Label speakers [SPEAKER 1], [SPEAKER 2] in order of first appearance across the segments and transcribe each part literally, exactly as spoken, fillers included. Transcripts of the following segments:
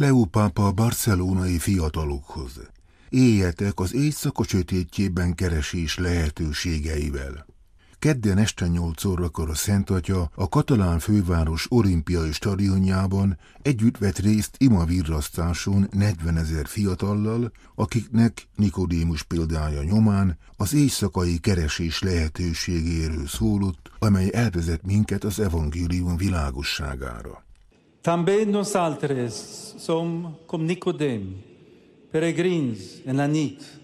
[SPEAKER 1] Leó pápa a barcelonai fiatalokhoz. Éljetek az éjszaka sötétjében keresés lehetőségeivel. Kedden este nyolc órakor a Szent Atya a katalán főváros olimpiai stadionjában együtt vett részt imavirrasztáson negyvenezer fiatallal, akiknek Nikodémus példája nyomán az éjszakai keresés lehetőségéről szólott, amely elvezet minket az evangélium világosságára.
[SPEAKER 2] També nosaltres som com Nicodem, peregrins en la nit.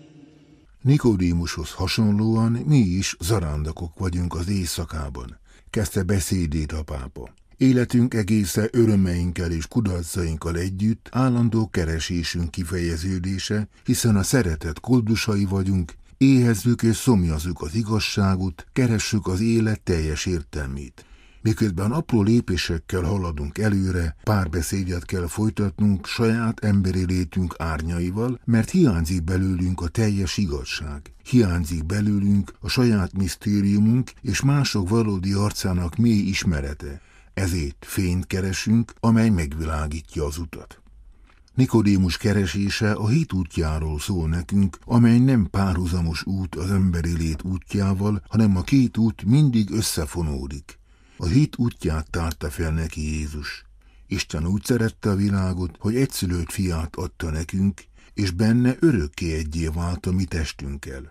[SPEAKER 1] Nikodémushoz hasonlóan mi is zarándokok vagyunk az éjszakában, kezdte beszédét a pápa. Életünk egészen örömeinkkel és kudarcainkkal együtt állandó keresésünk kifejeződése, hiszen a szeretet koldusai vagyunk, éhezzük és szomjazzuk az igazságot, keressük az élet teljes értelmét. Miközben apró lépésekkel haladunk előre, párbeszédet kell folytatnunk saját emberi létünk árnyaival, mert hiányzik belőlünk a teljes igazság. Hiányzik belőlünk a saját misztériumunk és mások valódi arcának mély ismerete. Ezért fényt keresünk, amely megvilágítja az utat. Nikodémus keresése a hit útjáról szól nekünk, amely nem párhuzamos út az emberi lét útjával, hanem a két út mindig összefonódik. A hit útját tárta fel neki Jézus. Isten úgy szerette a világot, hogy egyszülött fiát adta nekünk, és benne örökké egyé vált a mi testünkkel.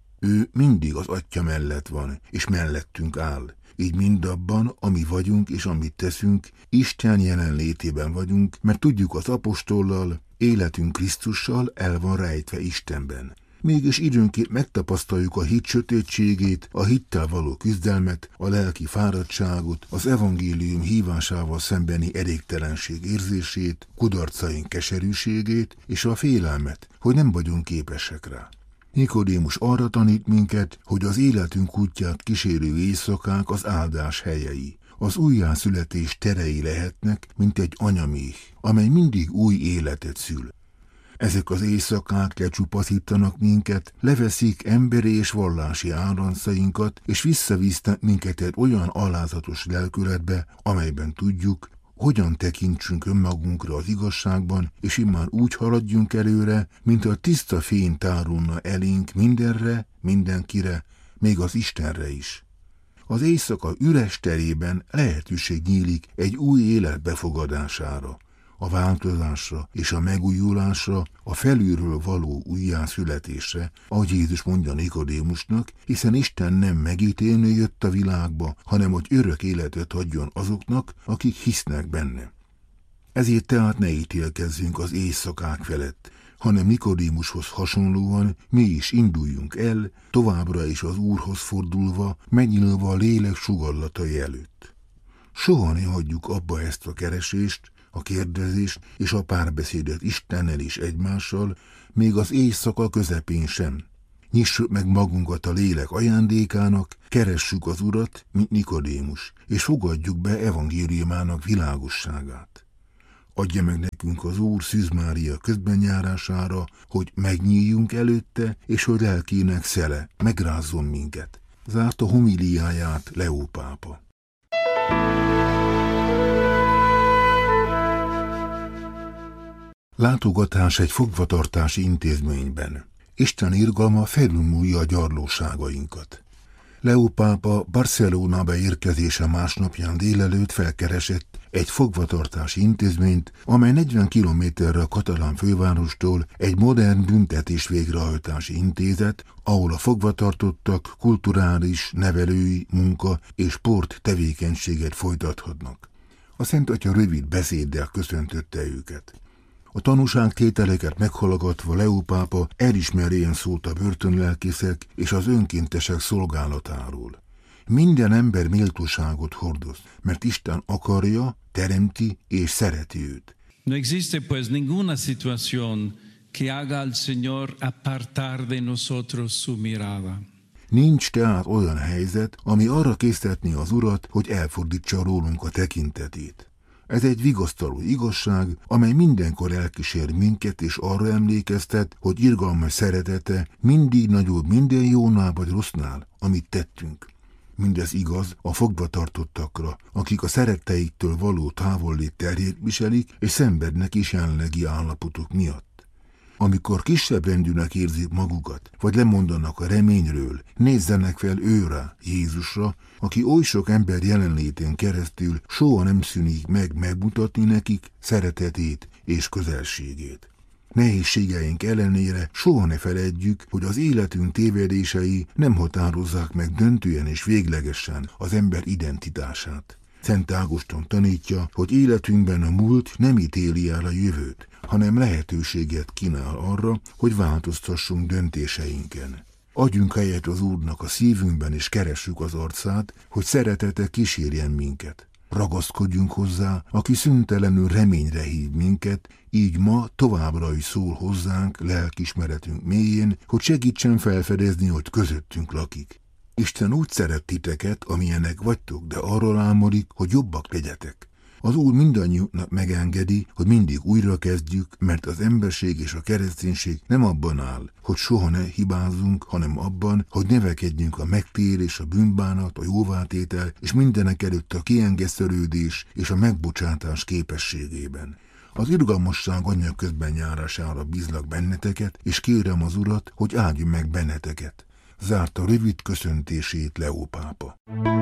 [SPEAKER 1] Ő mindig az Atya mellett van, és mellettünk áll. Így mindabban, ami vagyunk és amit teszünk, Isten jelenlétében vagyunk, mert tudjuk az apostollal, életünk Krisztussal el van rejtve Istenben. Mégis időnként megtapasztaljuk a hit sötétségét, a hittel való küzdelmet, a lelki fáradtságot, az evangélium hívásával szembeni elégtelenség érzését, kudarcaink keserűségét és a félelmet, hogy nem vagyunk képesek rá. Nikodémus arra tanít minket, hogy az életünk útját kísérő éjszakák az áldás helyei. Az újjászületés terei lehetnek, mint egy anyaméh, amely mindig új életet szül. Ezek az éjszakák lecsupaszítanak minket, leveszik emberi és vallási áranszainkat, és visszavisznek minket egy olyan alázatos lelkületbe, amelyben tudjuk, hogyan tekintsünk önmagunkra az igazságban, és immár úgy haladjunk előre, mint a tiszta fény tárulna elénk mindenre, mindenkire, még az Istenre is. Az éjszaka üres terében lehetőség nyílik egy új élet befogadására, a változásra és a megújulásra, a felülről való újjászületésre, ahogy Jézus mondja Nikodémusnak, hiszen Isten nem megítélni jött a világba, hanem hogy örök életet adjon azoknak, akik hisznek benne. Ezért tehát ne ítélkezzünk az éjszakák felett, hanem Nikodémushoz hasonlóan mi is induljunk el, továbbra is az Úrhoz fordulva, megnyílva a lélek sugallatai előtt. Soha ne hagyjuk abba ezt a keresést, a kérdezést és a párbeszédet Istennel és egymással, még az éjszaka közepén sem. Nyissuk meg magunkat a lélek ajándékának, keressük az Urat, mint Nikodémus, és fogadjuk be evangéliumának világosságát. Adja meg nekünk az Úr Szűz Mária közbenjárására, hogy megnyíljunk előtte, és hogy lelkének szele megrázzon minket. Zárta homiliáját Leó pápa. Látogatás egy fogvatartási intézményben. Isten irgalma felülmúlja a gyarlóságainkat. Leó pápa Barcelonába érkezése másnapján délelőtt felkeresett egy fogvatartási intézményt, amely negyven kilométerre a katalán fővárostól egy modern büntetés végrehajtási intézet, ahol a fogvatartottak kulturális, nevelői, munka és sport tevékenységet folytathatnak. A Szent Atya rövid beszéddel köszöntötte őket. A tanúságtételeket meghallgatva Leó pápa elismerően szólt a börtönlelkészek és az önkéntesek szolgálatáról. Minden ember méltóságot hordoz, mert Isten akarja, teremti és szereti őt.
[SPEAKER 3] No existe pues ninguna situación que haga al Señor apartar de nosotros su mirada.
[SPEAKER 1] Nincs tehát olyan helyzet, ami arra késztetné az Urat, hogy elfordítsa rólunk a tekintetét. Ez egy vigasztaló igazság, amely mindenkor elkísér minket és arra emlékeztet, hogy irgalmas szeretete mindig nagyobb minden jónál vagy rossznál, amit tettünk. Mindez igaz a fogvatartottakra, akik a szeretteiktől való távollét terhét viselik, és szenvednek is jelenlegi állapotuk miatt. Amikor kisebb rendűnek érzik magukat, vagy lemondanak a reményről, nézzenek fel őre, Jézusra, aki oly sok ember jelenlétén keresztül soha nem szűnik meg megmutatni nekik szeretetét és közelségét. Nehézségeink ellenére soha ne feledjük, hogy az életünk tévedései nem határozzák meg döntően és véglegesen az ember identitását. Szent Ágoston tanítja, hogy életünkben a múlt nem ítéli el a jövőt, hanem lehetőséget kínál arra, hogy változtassunk döntéseinken. Adjunk helyet az Úrnak a szívünkben, és keressük az arcát, hogy szeretete kísérjen minket. Ragaszkodjunk hozzá, aki szüntelenül reményre hív minket, így ma továbbra is szól hozzánk lelkiismeretünk mélyén, hogy segítsen felfedezni, hogy közöttünk lakik. Isten úgy szeret titeket, amilyenek vagytok, de arról álmodik, hogy jobbak legyetek. Az Úr mindannyiunknak megengedi, hogy mindig újra kezdjük, mert az emberség és a kereszténység nem abban áll, hogy soha ne hibázzunk, hanem abban, hogy növekedjünk a megtérés, a bűnbánat, a jóvátétel és mindenek előtt a kiengesztelődés és a megbocsátás képességében. Az irgalmasság anyag közben járására bízlak benneteket, és kérem az Urat, hogy áldjon meg benneteket. Zárta rövid köszöntését Leó pápa.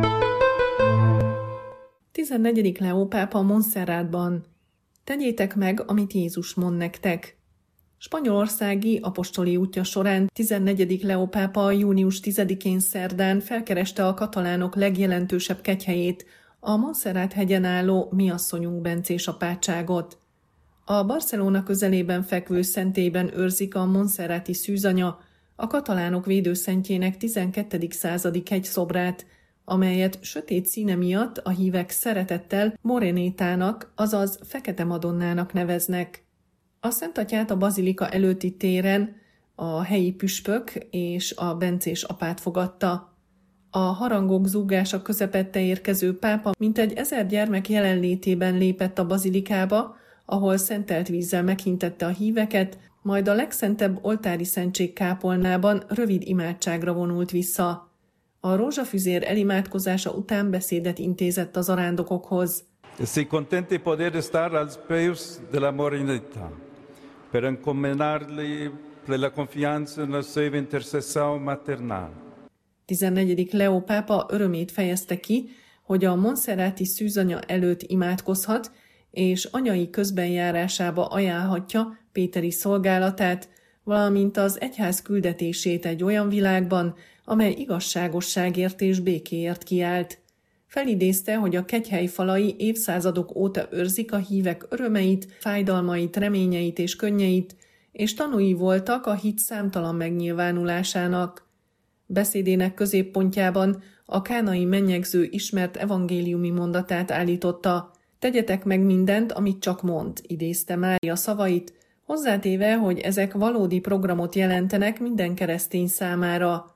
[SPEAKER 4] tizennegyedik Leó pápa Montserratban. Tegyétek meg, amit Jézus mond nektek. Spanyolországi apostoli útja során tizennegyedik Leó pápa június tizedikén szerdán felkereste a katalánok legjelentősebb kegyhelyét, a Montserrat hegyen álló Mi asszonyunk bencés apátságot. A Barcelona közelében fekvő szentélyben őrzik a montserrati szűzanya, a katalánok védőszentjének tizenkettedik századi kegyszobrát, amelyet sötét színe miatt a hívek szeretettel Morenétának, azaz Fekete Madonnának neveznek. A Szentatyát a bazilika előtti téren a helyi püspök és a bencés apát fogadta. A harangok zúgása közepette érkező pápa mintegy ezer gyermek jelenlétében lépett a bazilikába, ahol szentelt vízzel meghintette a híveket, majd a legszentebb oltári szentség kápolnában rövid imádságra vonult vissza. A rózsafüzér elimádkozása után beszédet intézett az arándokokhoz.
[SPEAKER 2] Estoy contento de poder estar a los pies de la Morenita, per encomendarle la confianza en la sua intercessão maternal.
[SPEAKER 4] tizennegyedik Leó pápa örömét fejezte ki, hogy a montserrati szűzanya előtt imádkozhat, és anyai közbenjárásába ajánlhatja péteri szolgálatát, valamint az egyház küldetését egy olyan világban, amely igazságosságért és békéért kiállt. Felidézte, hogy a kegyhely falai évszázadok óta őrzik a hívek örömeit, fájdalmait, reményeit és könnyeit, és tanúi voltak a hit számtalan megnyilvánulásának. Beszédének középpontjában a kánai mennyegző ismert evangéliumi mondatát állította: tegyetek meg mindent, amit csak mond, idézte Mária szavait, hozzátéve, hogy ezek valódi programot jelentenek minden keresztény számára.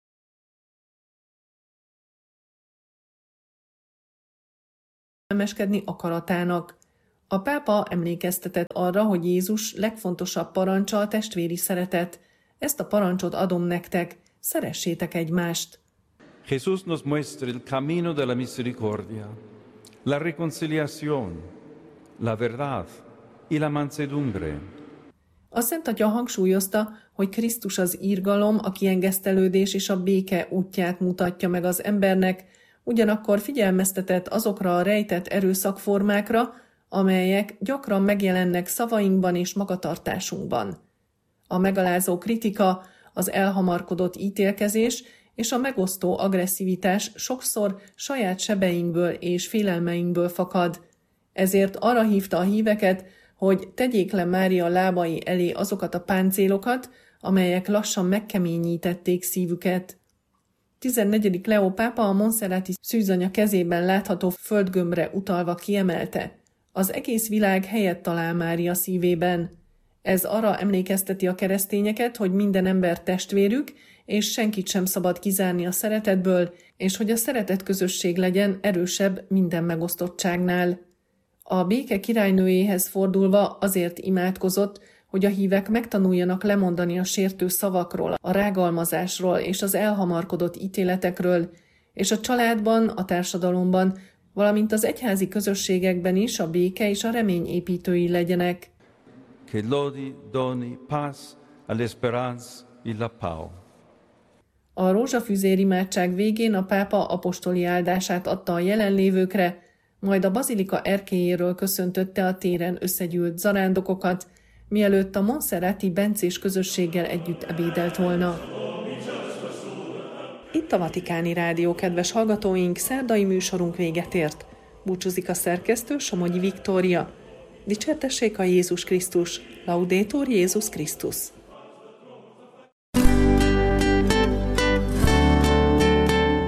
[SPEAKER 4] Emeskedni akaratának. A pápa emlékeztetett arra, hogy Jézus legfontosabb parancsa a testvéri szeretet. Ezt a parancsot adom nektek, szeressétek egymást.
[SPEAKER 2] Jesús nos muestra el camino de la misericordia, la reconciliación, la verdad y la mansedumbre.
[SPEAKER 4] A Szent Atya hangsúlyozta, hogy Krisztus az irgalom, a kiengesztelődés és a béke útját mutatja meg az embernek, ugyanakkor figyelmeztetett azokra a rejtett erőszakformákra, amelyek gyakran megjelennek szavainkban és magatartásunkban. A megalázó kritika, az elhamarkodott ítélkezés és a megosztó agresszivitás sokszor saját sebeinkből és félelmeinkből fakad. Ezért arra hívta a híveket, hogy tegyék le Mária lábai elé azokat a páncélokat, amelyek lassan megkeményítették szívüket. tizennegyedik Leó pápa a montserrati szűzanya kezében látható földgömbre utalva kiemelte: az egész világ helyet talál Mária szívében. Ez arra emlékezteti a keresztényeket, hogy minden ember testvérük, és senkit sem szabad kizárni a szeretetből, és hogy a szeretet közösség legyen erősebb minden megosztottságnál. A béke királynőjéhez fordulva azért imádkozott, hogy a hívek megtanuljanak lemondani a sértő szavakról, a rágalmazásról és az elhamarkodott ítéletekről, és a családban, a társadalomban, valamint az egyházi közösségekben is a béke és a remény építői legyenek.
[SPEAKER 2] Che lodi, doni, paz, all'esperanza e la pau.
[SPEAKER 4] A rózsafűzér imádság végén a pápa apostoli áldását adta a jelenlévőkre, majd a bazilika erkélyéről köszöntötte a téren összegyűlt zarándokokat, mielőtt a Monserrati bencés közösséggel együtt ebédelt volna. Itt a Vatikáni Rádió, kedves hallgatóink, szerdai műsorunk véget ért. Búcsúzik a szerkesztő, Somogyi Viktória. Dicsértessék a Jézus Krisztus, Laudetur Jézus Krisztus.